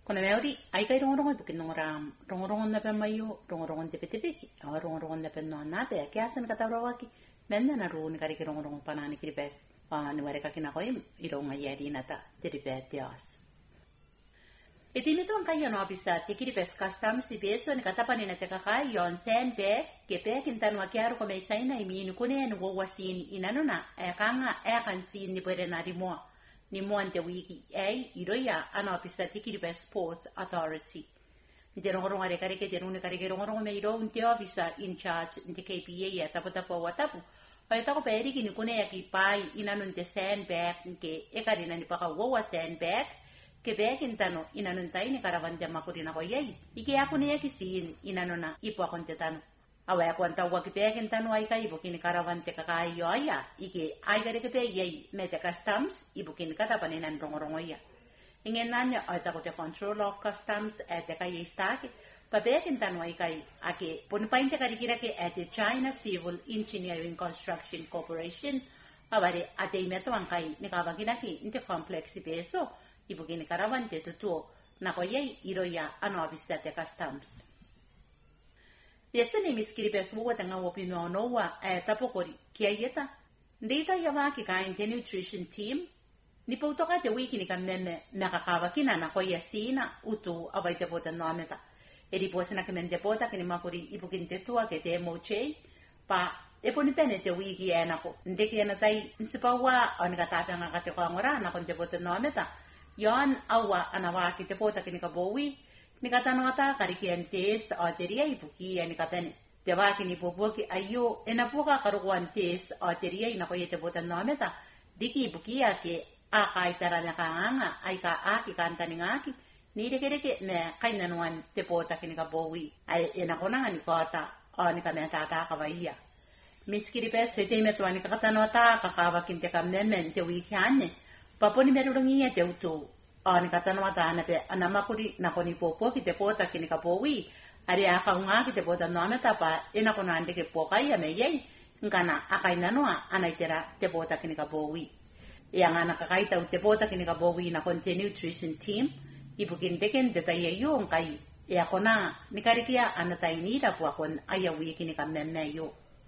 Kuna meuri ai kai rongorongo bukin nongram rongorongo na pemayo rongorongo tepe rongorongo na penno na te kiasan katawaki menna na ru ni kari rongorongo panani kiribes ni ware kakina koim ironga yari nata teribetias iti mito ang kayo no bisa tikiribes custom si beso ni katapani na tekakai yon sen be kepe kintan wakiaro ko may saina imi ni kunen wo wasin inano na kanga kan sin ni pwede na rimo ni moante wiki iroya ana pista tikiribes sports authority nte rongorongo are kare ke terune kare ke rongorongo me iro unte officer in charge nte KPA ya tapo watapu ay tako peri kini kune ya kipai inanun te sandbag nke ekarina ni paka wowa sandbag ke bag intano inanun tai ni karavante makurina ko yai ike akune ya kisin inanona ipo akonte tano awa ya kwanta wa kipek intano ay kai bukini karavante kakai yoya ike ay kare ke pe yai mete customs ibukini katapan inan rongorongo ya ingen nanya ay tako te control of customs at te kai stake pabek intano ay kai ake punipainte karikira ke at the China Civil Engineering Construction Corporation aware ate imeto ang kai ni kabaginaki inte complex peso ibukini karavante tutuo na ko yai iroya ano abistate customs Yesene miskiribes wo tanga wo pimo no wa tapokori kiayeta ndita yawaki ka inte nutrition team ni pautoka te wiki ni kameme nakakawa kina na ko yasina utu abaite bota nometa edi posina kemente bota kini makuri ibukinte tua ke te moche pa eponi pene te wiki ena ko ndeke ena tai nsipawa onikatape ngakate ko ngora na konte bota nometa yon awa anawaki te bota kini kabowi ni katanota karikian test ateria ipuki yani kapene te waki ni popoki ayo enapuka karuan test ateria inakoyete bota nometa diki ipuki yake akaitara na kaanga aika aki kantani ngaki ni dekereke me kainanuan te bota kini kabowi ai enakona ni kota ani kameta ta kawaia miskiri pese te metwani katanota kakawa kinte kamemen te wikane paponi merurungi te utu ani katanota na pe anamakuri na koni popo ki te pota kini kabowi ari akaunga ki te pota nometa pa enakona ndeke pokaia me yei ngana akainanua anaitera te pota kini kabowi yang anak kakaita te pota kini kabowi na konte nutrition team ibukin deken te tai yo kai ya kona nikarikia anatai ni da po kon ayawi kini kamemme yo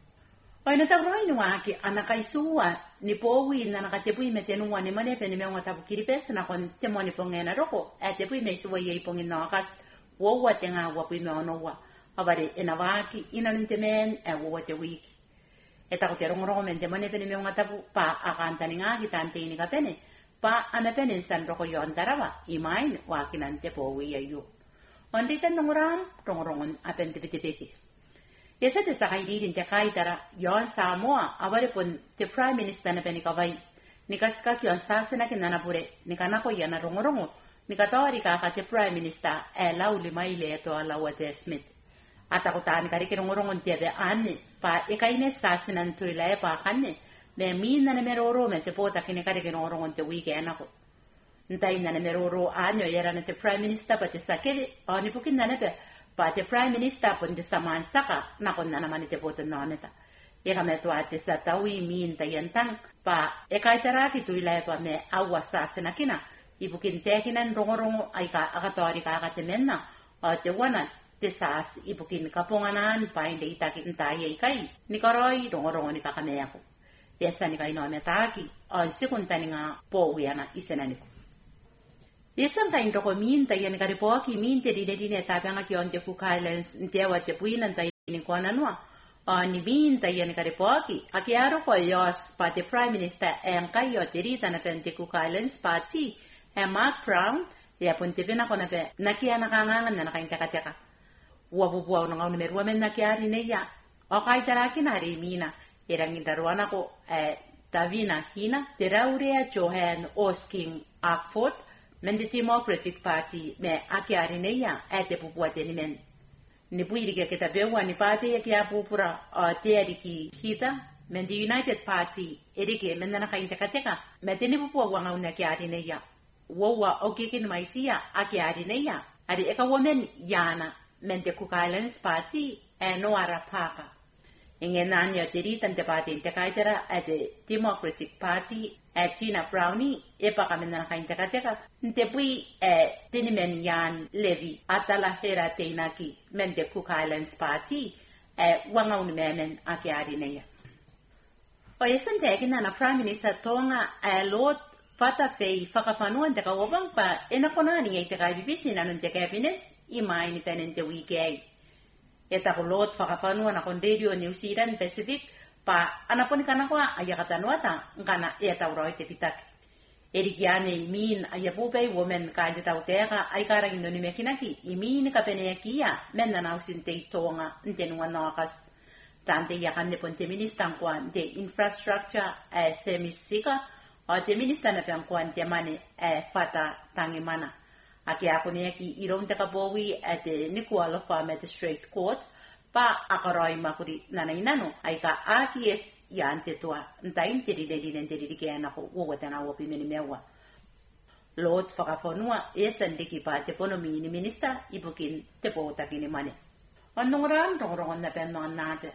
Oi na tawroi no aki anakai suwa ni powi na nakatepui metenu ni mane pe ni me ngata bukiri pes na kon te moni pongena roko atepui me suwa yei pongin no kas wo wa tenga wa pi me ono wa abare enawaki inaninte men wo te wiki eta ko te rongorongo men te mane pe ni me ngata pa akanta ni ngaki tante ni kapene pa anapene san roko yo andarawa imain wa kinante powi ayo onde tan ngoram rongorongon apen te pete Yesa te sakairin te kaitara yon Samoa aware pun te prime minister na penikawai nikaska kyon sasena kinanapure nikanako yana rongorongo nikatawari ka te prime minister lauli maile to alawate Smith atakutani karike rongorongo tebe ane pa ekaine sasena ntuila pa kanne me minna na meroro me te pota kinekarike rongorongo te wike anako ntai na meroro anyo yera na te prime minister pa te sakele ani pukin na nebe pa te prime minister pun te saman saka na kon na naman te poten na neta eka me to ate sa tawi min ta yantang pa eka taraki tu ila pa me awasa senakina ibukin tekinan rongorongo ai ka akatori ka akatemenna te wana te sas ibukin kaponganan pa inde itaki ntai kai ni karoi rongorongo ni kakameyako yesa ni kai no metaki on sekuntani nga po wiana isenaniko Yesang kain doko minta yan karipoki minta di dine tabanga ki onte Cook Islands ntewa te puinan ta ni kona noa ni minta yan karipoki akiaro ko yos pa te prime minister en kayo terita na pente Cook Islands party Mark Brown ya punte bena kona pe nakia nakangangan na nakain teka wabubuaw nga numeruwa men nakiari ne ya o kai taraki na remina erang indaruana ko Davina Hina teraurea Johan Osking Akford Men the Democratic Party me akiari neya ate pupuate ni men. Ni puirike kita bewa ni party ya kia pupura te adiki hita. Men the United Party erike men na kain teka me te ni pupua wanga una kiari neya. Wowa okikin maisia akiari neya. Ari eka women yana men the Cook Islands Party no arapaka. Ingenanya teri tante party teka itera ate Democratic Party Tina Brownie epakamena kaintekateka ntepui tinimen yan Levy atala hera teinaki mente Cook Islands Party wangaun memen akiari neya. Oyesan tegina na Prime Minister Tonga Lord Fata Fei whakapanuan teka wabang pa enakonani ay teka ibibisi na nun teka epinis imay ni tenente wikei. Eta ko Lord whakapanuan akong Radio New Zealand Pacific pa anapon kanakwa ayakatanuata ngana eta uroi te pitak. Erikiane imin ayapupei women kaide tauteka ay karang inonimekinaki imin kapeneakia menna nausin te Tonga ntenuan nakas. Tante yakan ne ponte ministan kwan de infrastructure semisika o te ministan na kwan te mane fata tangimana. Aki ako niya ki irong te kabowi te Nikuala Farm Magistrate Court pa akaroy makuri nanainano ay ka aki yan te tua ntain te rinedinen te ririkean ako uwatan awo pimenimewa. Lord whakafonua esandiki pa te ponomi ni minista ibukin te potakini mane. Onong rongongon na penong nate.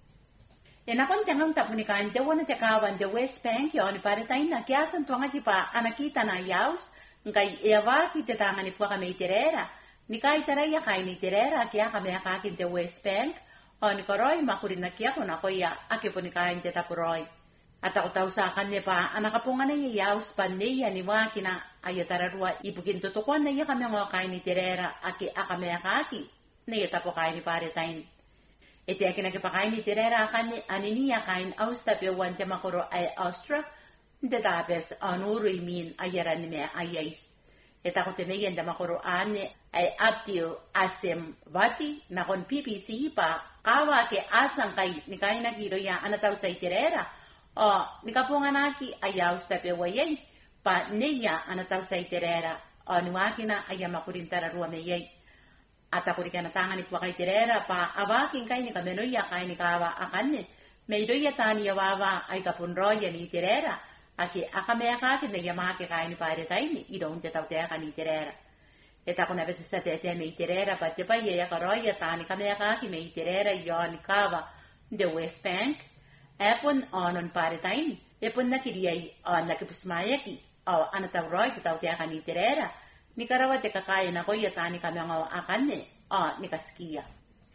Enakon tengang tapunikan te wana te kawan te West Bank yon paritain na kiasan tuanga tipa anakita na yaus ngai ewa ki te tanga ni puaka me iterera ni kai teraya kai ni iterera kia kame akakin te West Bank o ni koroi makurin na kia kona koya ake punikain te tapuroi atako tausakan ne pa anakapunga na yaus paneya ni wakina ayatararua ipukin tutukuan na iya kame ngokai ni iterera ake akame akaki na yatapokai ni paritain. Ete akin nakipakain ni tirera akan aniniya kain austape wante makoro ay Austra nte tapes anuro imin ayaran ni me ayais. Eta ko temeyan da makoro ane ay aptio asem vati na kon PPC pa kawa ke asang kay ni kain nakiro ya anataw sa tirera o nikapunganaki ay austape wayay pa neya anataw sa tirera o niwakina ay makurintara ruwa meyay. Atako di kanatangan ni puakay tirera pa awaking kay ni kamenoya kay ni kawa akan ni mayroya tani yawawa ay kapunroya ni tirera aki akamaya kakin na yamake kay ni paretay ni idong tetawteya ka ni tirera. Etako na betis sa tete may tirera pa tipa yaya karoya tani kamaya kaki may tirera yon ni kawa the West Bank epon onon paretay ni epon nakiriyay on nakipusmayaki o anatawroy tetawteya ka ni tirera. Ni karawa te kakaya na ko yatani kami ang akan ni ni kaskia.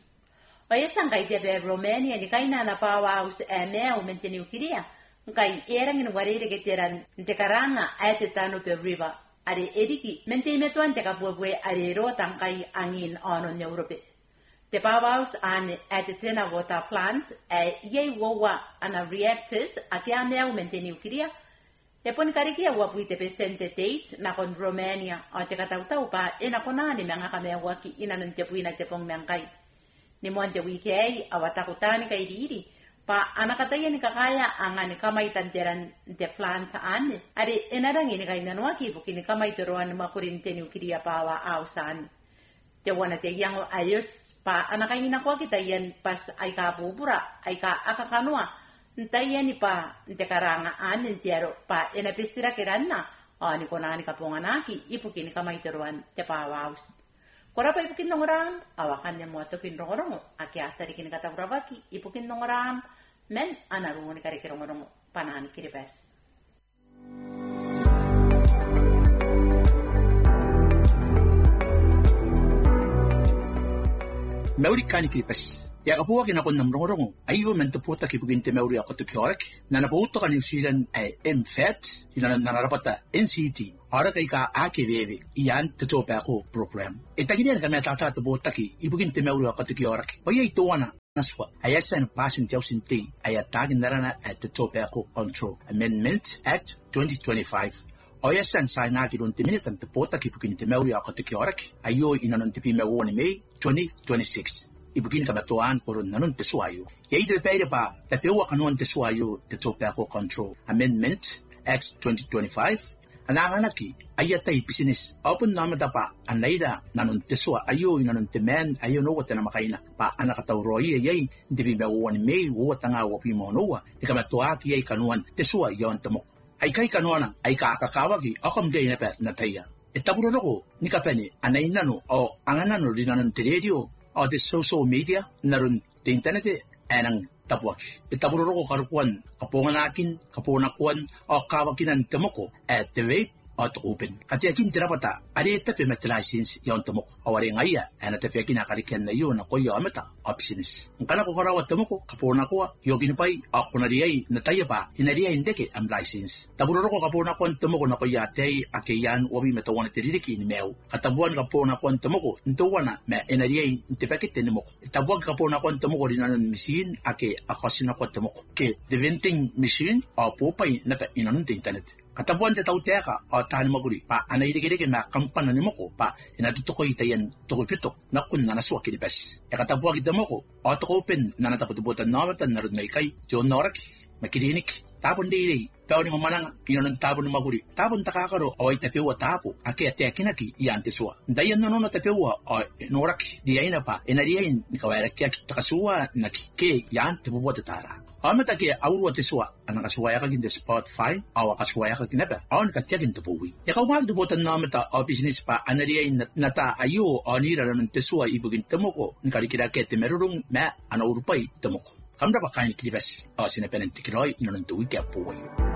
O yasang kay tebe Romania ni kay na napawa us mea umentini ukiria kay erang in warire getiran te karanga ate tano pe river are ediki mente metuan te kabwe are rotang kay angin onon Europe. Te pawaus an ate tena water plants ye wowa ana reactors akia mea umentini ukiria. Epon karikia wapuite pesente teis na kon Romania o te katautau pa enakonani mga kamewaki inanon te puina te pong mengkai. Ni monte wikei awatakutani kay diri pa anakataya ni kakaya angani kamay tanteran te plants ane. Ari enarang ini kay nanwaki bukini kamay turuan makurinte ni ukiria pawa ausan. Te wana te yang ayos pa anakay inakwa kita yan pas ay kapupura ay ka akakanua. Ntaya ni pa nte karanga anin tiaro pa enapisira kiranna ni konani kapunganaki ipukin kamay turuan te pawaus. Kora pa ipukin nongoram awakan niya mo tokin rongorongo aki asari kini katawrawaki ipukin nongoram men anarungo ni karikirongorongo panani kiripes. Mauri kani kiripes. Ya kapuwa kinakon ng rongo-rongo ayo mento puta kipuginte mauri ako tukiorek na naputo ka New Zealand ay MFET nanarapata NCT ora kay ka akibebe iyan tutope ako program itaginian kami atata to botaki ibuginte mauri ako tukiorek oyay tuwana naswa ayasan passing jausinti ayatagin narana at tutope ako control amendment act 2025 oyasan sa nagidon timitan to puta kipuginte mauri ako tukiorek ayo inanon tipi mawoni May 2026 ibugin kabatuan koron nanon tesuayo. Yaido pwede pa tapewa kanon tesuayo te tobacco control amendment Act 2025 ananganaki ayatay business open namada pa anaida nanon tesua ayo nanon temen ayo no wata na makaina pa anakatawroy yay dibi ba won May wo tanga wo pimonowa ikamatwa kiyay kanuan tesua yon tamok ay kay kanuana ay kakakawagi akom day na pet na taya itaburo ko ni kapeni anay nano o anganano dinanon te radio o the social media naron the internet anang tapuak. Itaburoro karukuan, kaponganakin, kaponakuan, o kawakinan temoko, at the way, o open. Katiakin tirapata, ari tape met license yon temoko, awari ngaya, ana tape kinakarikan na yun, ako yo amata, options. Ang kana ko karawat temoko, kaponakuwa, yogin pay, ako nariyay, nataya pa, hinariyay indeke am license. Taburoro ko kaponakuan temoko na koyatay, akeyan, wabi metawan tiririki ni mew. Katabuan kaponakuan temoko, ntuwana, me enariyay, intipakit ni moko. Tabuan kaponakuan temoko rinanon machine, ake akosina kwa temoko. Ke, the vending machine, o popay, napa inanon internet. Katabuan te tau teka o tani maguri pa anairigirige na kampana ni moko pa inatutuko itayan tuko pitok na kun na naswa kinipes. E katabuan kita moko o tuko open na nataputubutan nawatan narod na ikay tiyon norak makirinik tapon diri tao ni mamanang inon tapon ni maguri tapon takakaro o itapewa tapo ake ate kinaki iante suwa. Dayan no tapewa o norak diaina pa enariyain ni kawairak kya takasuwa na kike yan tepubuat tara. Amata ke aurwa teswa anang kasuwaya ka ginde Spotify awa kasuwaya ka kinaba awan katyakin tepuwi. Ikaw magdubutan na mata o business pa anariyain nata ayo o nira naman teswa ibugin temoko nkarikira ke temerurung ma anaurupay temoko. Kamra pa kain kilibas o sinapenantikiroy inonantuwi kaya puwayo.